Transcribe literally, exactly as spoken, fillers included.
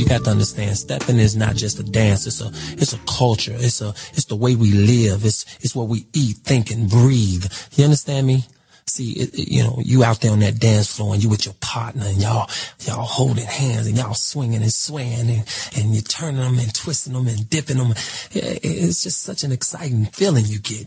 got to understand, stepping is not just a dance. It's a, it's a culture. It's a, it's the way we live. It's, it's what we eat, think, and breathe. You understand me? See, it, it, you know, you out there on that dance floor and you with your partner and y'all, y'all holding hands and y'all swinging and swaying and, and you're turning them and twisting them and dipping them. It, it's just such an exciting feeling you get.